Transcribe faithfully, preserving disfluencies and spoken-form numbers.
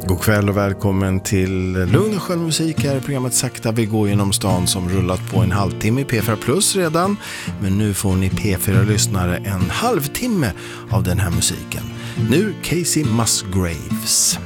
God kväll och välkommen till Lugn och skön musik här. Programmet Sakta vi går genom stan som rullat på en halvtimme i P fyra Plus redan. Men nu får ni P fyra-lyssnare en halvtimme av den här musiken. Nu Casey Musgraves.